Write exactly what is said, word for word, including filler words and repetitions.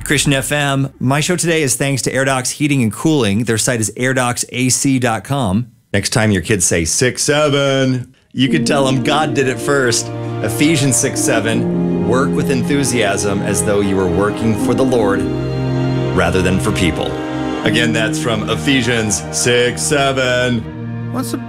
Christian F M. My show today is thanks to AirDocs Heating and Cooling. Their site is air docs a c dot com. Next time your kids say six seven, you can tell them God did it first. Ephesians six seven. Work with enthusiasm as though you were working for the Lord rather than for people. Again, that's from Ephesians six seven. Once upon